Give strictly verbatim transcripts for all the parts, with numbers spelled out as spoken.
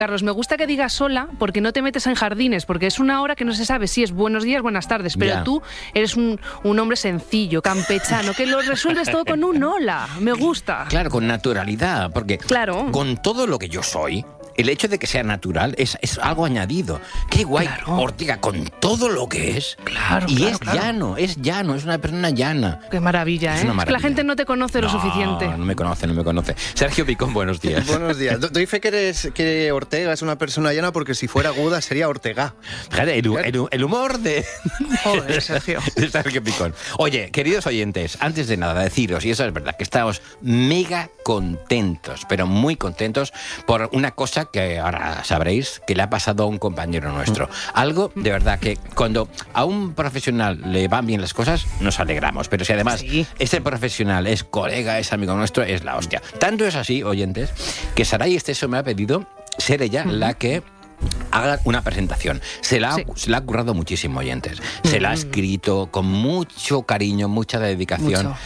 Carlos, me gusta que digas sola porque no te metes en jardines, porque es una hora que no se sabe si es buenos días, buenas tardes, pero Ya. tú eres un, un hombre sencillo, campechano, que lo resuelves todo con un hola. Me gusta. Claro, con naturalidad, porque Claro. con todo lo que yo soy, el hecho de que sea natural es, es algo añadido. Qué guay, Claro. Ortega, con todo lo que es. Claro, y claro, es claro. llano, es llano, es una persona llana. Qué maravilla, Es ¿eh? una Es que maravilla. la gente no te conoce lo No, suficiente. No me conoce, no me conoce. Sergio Picón, buenos días. Buenos días. Do- Doy fe que, eres, que Ortega es una persona llana porque si fuera aguda sería Ortega. Fíjate, el, el- el humor de, Joder, Sergio. de Sergio Picón. Oye, queridos oyentes, antes de nada deciros, y eso es verdad, que estamos mega contentos, pero muy contentos por una cosa que ahora sabréis que le ha pasado a un compañero nuestro. Algo de verdad que cuando a un profesional le van bien las cosas, nos alegramos. Pero si además Sí. este profesional es colega, es amigo nuestro, es la hostia. Tanto es así, oyentes, que Saray Esteso me ha pedido ser ella la que haga una presentación. Se la, ha, Sí. se la ha currado muchísimo, oyentes. Se la ha escrito con mucho cariño, mucha dedicación. Mucho.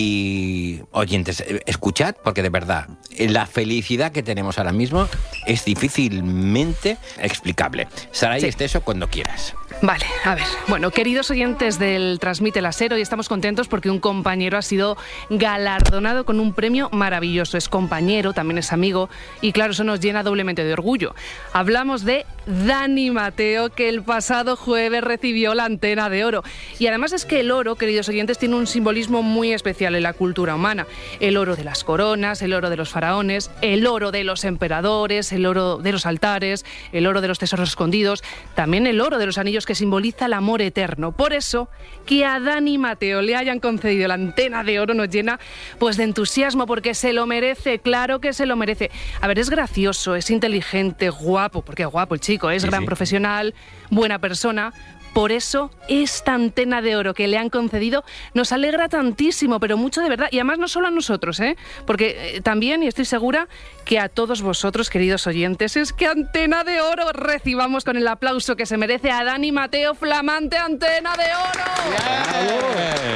Y, oyentes, eh, escuchad, porque de verdad, eh, la felicidad que tenemos ahora mismo es difícilmente explicable. Saray Sí. Esteso, cuando quieras. Vale, a ver. Bueno, queridos oyentes del Transmite Láser, hoy estamos contentos porque un compañero ha sido galardonado con un premio maravilloso. Es compañero, también es amigo y claro, eso nos llena doblemente de orgullo. Hablamos de Dani Mateo, que el pasado jueves recibió la Antena de Oro. Y además es que el oro, queridos oyentes, tiene un simbolismo muy especial en la cultura humana. El oro de las coronas, el oro de los faraones, el oro de los emperadores, el oro de los altares, el oro de los tesoros escondidos, también el oro de los anillos que simboliza el amor eterno. Por eso, que a Dani Mateo le hayan concedido la Antena de Oro nos llena pues de entusiasmo, porque se lo merece, claro que se lo merece. A ver, es gracioso, es inteligente, guapo, porque es guapo el chico, es Sí, gran sí. profesional, buena persona. Por eso, esta Antena de Oro que le han concedido nos alegra tantísimo, pero mucho de verdad. Y además no solo a nosotros, ¿eh? Porque eh, también, y estoy segura, que a todos vosotros, queridos oyentes, es que Antena de Oro recibamos con el aplauso que se merece a Dani Mateo, flamante Antena de Oro.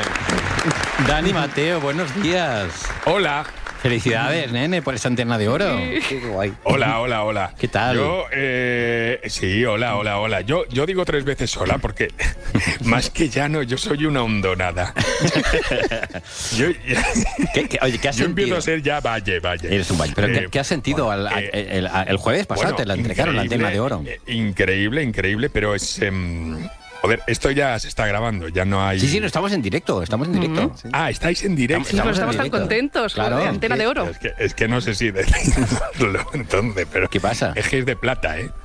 Dani Mateo, buenos días. Hola, Felicidades, nene, por esa Antena de Oro. Qué guay. hola, hola, hola. ¿Qué tal? Yo, eh, sí, hola, hola, hola. Yo, yo digo tres veces hola porque más que llano, yo soy una hondonada. yo ¿Qué, qué- oye, ¿qué has yo sentido? empiezo a ser ya valle, valle. Eres un valle. ¿Pero qué, Eh, qué has sentido al- al- eh, el, el- el jueves pasado? bueno, te la entregaron la Antena de Oro. eh, increíble, increíble, pero es... em, joder, esto ya se está grabando, ya no hay... Sí, sí, no, estamos en directo, estamos en directo. Ah, estáis en directo. Sí, pero Estamos en estamos tan directo. contentos, Claro. joder, Antena de Oro. Es que, es que no sé si decirlo entonces, pero... ¿Qué pasa? Es que es de plata, ¿eh?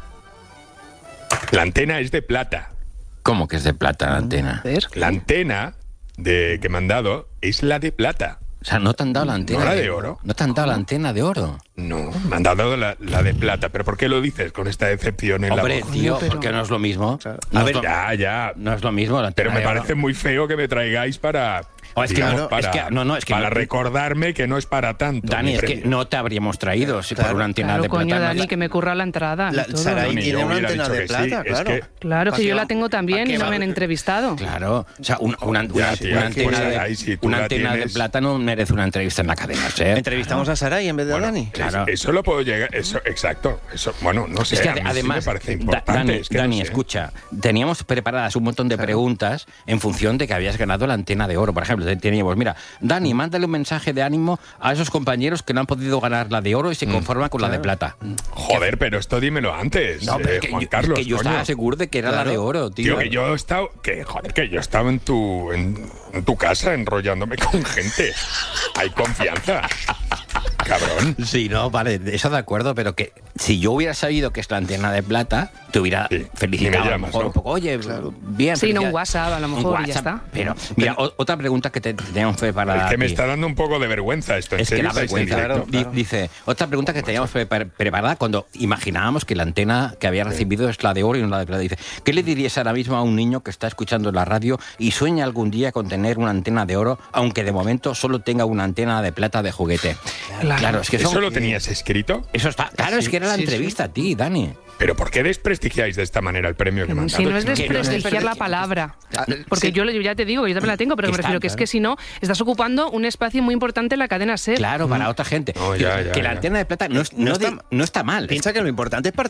La antena es de plata. ¿Cómo que es de plata la antena? A ver. La antena de, que me han dado es la de plata. O sea, no te han dado la antena. ¿No la de oro? No te han dado la antena de oro. No, me han dado la, la de plata. ¿Pero por qué lo dices con esta decepción en Hombre, la voz? tío, pero- porque no es lo mismo. No A es ver, lo- ya, ya. No es lo mismo la antena Pero me de oro. parece muy feo que me traigáis para... Oh, es que digamos, no, para, es que- no, no, es que para no- recordarme que no es para tanto. Dani, mi es que premio. no te habríamos traído si por Claro. una antena Claro, de plata. coño, no- Dani, que me curra la entrada. y La- todo. Saray Ni tiene yo una hubiera antena dicho de que sí, plata, es claro. que- Claro, ¿Pa' que qué yo la va- tengo también pa' y qué no va? me han entrevistado. Claro, o sea, una, una, una- sí, una aquí, antena, Saray, de, si tú una la antena de tienes- plata no merece una entrevista en la cadena, ¿eh? Entrevistamos a Saray en vez de Bueno, a Dani. Claro. es- eso lo puedo llegar... Eso, exacto. Eso, bueno, no sé. Es que a mí sí además, me parece Da- importante. Dani, es que no Dani, sé. escucha, teníamos preparadas un montón de preguntas en función de que habías ganado la Antena de Oro. Por ejemplo, te- teníamos, mira, Dani, mándale un mensaje de ánimo a esos compañeros que no han podido ganar la de oro y se conforman con la de plata. Joder, pero esto dímelo antes, No, pero eh, es que Juan yo, es Carlos. que yo coño. estaba seguro de que era la de oro, tío. Tío, que yo he estado, que joder, que yo estaba en tu, en, en tu casa enrollándome con gente. Hay confianza, cabrón. Sí, no, vale, eso de acuerdo, pero que si yo hubiera sabido que es la antena de plata, te hubiera Sí, felicitado ni me a lo llamas, mejor ¿no? un poco. Oye, bien. Sí, no, un felicidades. WhatsApp a lo Un mejor y ya WhatsApp, está. Pero, mira, o- otra pregunta que te te teníamos preparada. Es que me a ti. está dando un poco de vergüenza esto. ¿En Es que serio la estáis en vergüenza. directo? Di- Dice, otra pregunta que teníamos pre- pre- preparada cuando imaginábamos que la antena que había recibido es la de oro y no la de plata. Dice, ¿qué le dirías ahora mismo a un niño que está escuchando la radio y sueña algún día con tener una antena de oro, aunque de momento solo tenga una antena de plata de juguete? Claro. Claro, es que son- ¿Eso lo tenías escrito? Eso está. Claro, es que era la sí, entrevista a ti, Dani. ¿Pero por qué desprestigiar desprestigiáis de esta manera el premio que me han Si dado. no es Que no es desprestigiar la desprestigiar. palabra. Ah, Porque sí. yo, le- ya te digo, yo también la tengo, pero Que me refiero está, que es claro. que si no, estás ocupando un espacio muy importante en la cadena SER. Claro, para otra gente. No, ya, ya, que la ya. antena de plata no, es- No no está- di- no está mal. Piensa que lo importante es